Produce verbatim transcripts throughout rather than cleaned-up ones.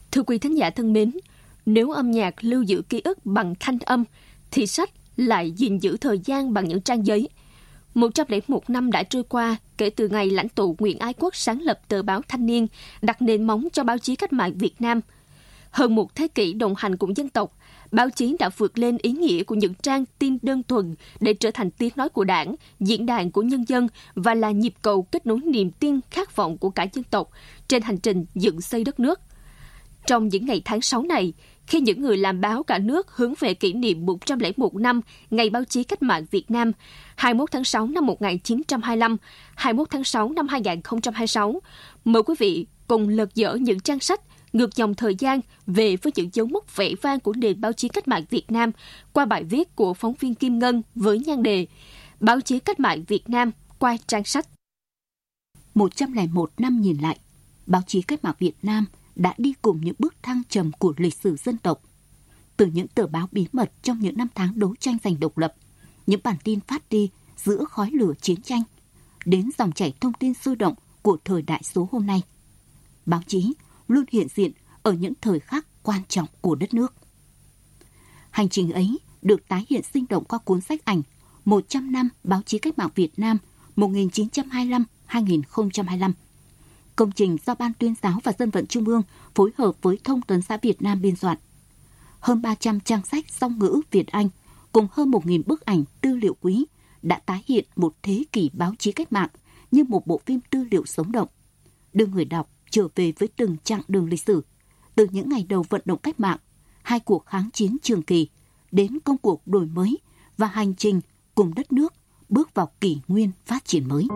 Thưa quý thính giả thân mến, nếu âm nhạc lưu giữ ký ức bằng thanh âm, thì sách lại gìn giữ thời gian bằng những trang giấy. một trăm lẻ một năm đã trôi qua kể từ ngày lãnh tụ Nguyễn Ái Quốc sáng lập tờ báo Thanh niên, đặt nền móng cho báo chí cách mạng Việt Nam. Hơn một thế kỷ đồng hành cùng dân tộc, báo chí đã vượt lên ý nghĩa của những trang tin đơn thuần để trở thành tiếng nói của Đảng, diễn đàn của nhân dân và là nhịp cầu kết nối niềm tin, khát vọng của cả dân tộc trên hành trình dựng xây đất nước. Trong những ngày tháng sáu này, khi những người làm báo cả nước hướng về kỷ niệm một trăm lẻ một năm Ngày Báo chí Cách mạng Việt Nam, hai mươi mốt tháng sáu năm một nghìn chín trăm hai mươi lăm, hai mươi mốt tháng sáu năm hai nghìn không trăm hai mươi sáu, mời quý vị cùng lật dở những trang sách ngược dòng thời gian về với những dấu mốc vẻ vang của nền báo chí cách mạng Việt Nam qua bài viết của phóng viên Kim Ngân với nhan đề Báo chí cách mạng Việt Nam qua trang sách. một trăm lẻ một năm nhìn lại, báo chí cách mạng Việt Nam đã đi cùng những bước thăng trầm của lịch sử dân tộc. Từ những tờ báo bí mật trong những năm tháng đấu tranh giành độc lập, những bản tin phát đi giữa khói lửa chiến tranh, đến dòng chảy thông tin sôi động của thời đại số hôm nay. Báo chí luôn hiện diện ở những thời khắc quan trọng của đất nước. Hành trình ấy được tái hiện sinh động qua cuốn sách ảnh một trăm năm báo chí cách mạng Việt Nam một nghìn chín trăm hai mươi lăm đến hai nghìn không trăm hai mươi lăm. Công trình do Ban Tuyên giáo và Dân vận Trung ương phối hợp với Thông tấn xã Việt Nam biên soạn. Hơn ba trăm trang sách song ngữ Việt-Anh cùng hơn một nghìn bức ảnh tư liệu quý đã tái hiện một thế kỷ báo chí cách mạng như một bộ phim tư liệu sống động, đưa người đọc trở về với từng chặng đường lịch sử, từ những ngày đầu vận động cách mạng, hai cuộc kháng chiến trường kỳ, đến công cuộc đổi mới và hành trình cùng đất nước bước vào kỷ nguyên phát triển mới.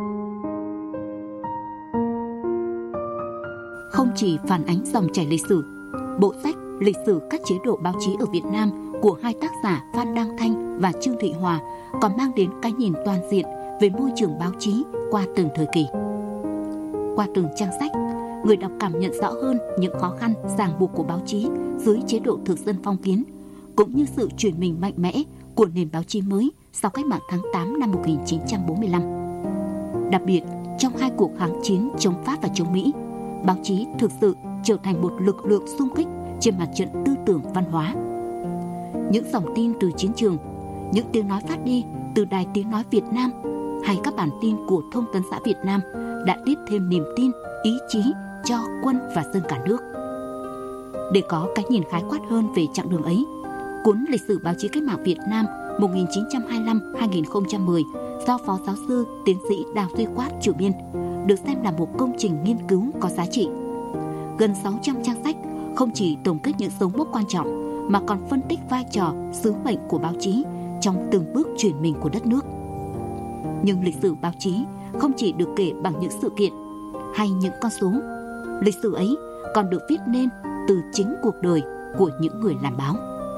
Không chỉ phản ánh dòng chảy lịch sử, bộ sách Lịch sử các chế độ báo chí ở Việt Nam của hai tác giả Phan Đăng Thanh và Trương Thị Hòa còn mang đến cái nhìn toàn diện về môi trường báo chí qua từng thời kỳ. Qua từng trang sách, người đọc cảm nhận rõ hơn những khó khăn, ràng buộc của báo chí dưới chế độ thực dân phong kiến, cũng như sự chuyển mình mạnh mẽ của nền báo chí mới sau cách mạng tháng tám năm một nghìn chín trăm bốn mươi lăm. Đặc biệt, trong hai cuộc kháng chiến chống Pháp và chống Mỹ, báo chí thực sự trở thành một lực lượng xung kích trên mặt trận tư tưởng văn hóa. Những dòng tin từ chiến trường, những tiếng nói phát đi từ Đài Tiếng Nói Việt Nam hay các bản tin của Thông tấn xã Việt Nam đã tiếp thêm niềm tin, ý chí cho quân và dân cả nước. Để có cái nhìn khái quát hơn về chặng đường ấy, cuốn Lịch sử báo chí cách mạng Việt Nam một nghìn chín trăm hai mươi lăm đến hai nghìn không trăm mười do Phó Giáo sư Tiến sĩ Đào Duy Quát chủ biên được xem là một công trình nghiên cứu có giá trị. Gần sáu trăm trang sách không chỉ tổng kết những dấu mốc quan trọng mà còn phân tích vai trò, sứ mệnh của báo chí trong từng bước chuyển mình của đất nước. Nhưng lịch sử báo chí không chỉ được kể bằng những sự kiện hay những con số. Lịch sử ấy còn được viết nên từ chính cuộc đời của những người làm báo.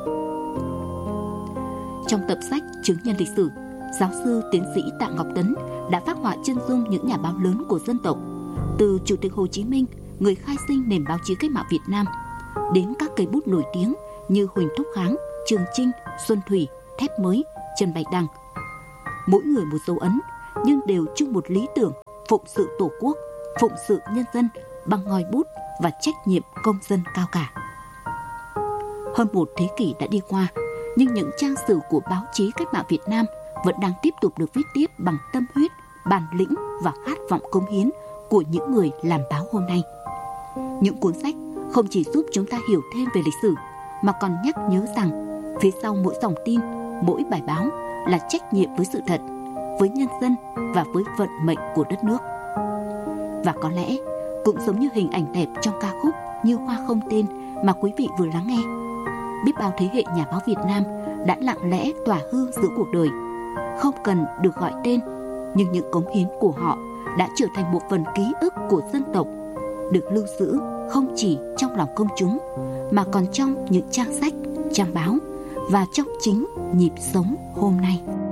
Trong tập sách Chứng nhân lịch sử, giáo sư tiến sĩ Tạ Ngọc Tấn đã phác họa chân dung những nhà báo lớn của dân tộc, từ Chủ tịch Hồ Chí Minh, người khai sinh nền báo chí cách mạng Việt Nam, đến các cây bút nổi tiếng như Huỳnh Thúc Kháng, Trường Chinh, Xuân Thủy, Thép Mới, Trần Bạch Đằng. Mỗi người một dấu ấn, nhưng đều chung một lý tưởng phụng sự Tổ quốc, phụng sự nhân dân bằng ngòi bút và trách nhiệm công dân cao cả. Hơn một thế kỷ đã đi qua, nhưng những trang sử của báo chí cách mạng Việt Nam vẫn đang tiếp tục được viết tiếp bằng tâm huyết, bản lĩnh và khát vọng cống hiến của những người làm báo hôm nay. Những cuốn sách không chỉ giúp chúng ta hiểu thêm về lịch sử, mà còn nhắc nhớ rằng phía sau mỗi dòng tin, mỗi bài báo là trách nhiệm với sự thật, với nhân dân và với vận mệnh của đất nước. Và có lẽ cũng giống như hình ảnh đẹp trong ca khúc Như Hoa Không Tên mà quý vị vừa lắng nghe, biết bao thế hệ nhà báo Việt Nam đã lặng lẽ tỏa hương giữa cuộc đời, không cần được gọi tên, nhưng những cống hiến của họ đã trở thành một phần ký ức của dân tộc, được lưu giữ không chỉ trong lòng công chúng mà còn trong những trang sách, trang báo và trong chính nhịp sống hôm nay.